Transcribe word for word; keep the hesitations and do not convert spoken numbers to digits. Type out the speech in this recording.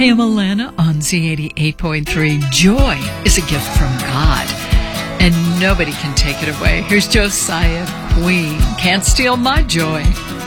Hey, I'm Alana on Z eighty-eight point three. Joy is a gift from God, and nobody can take it away. Here's Josiah Queen. Can't steal my joy.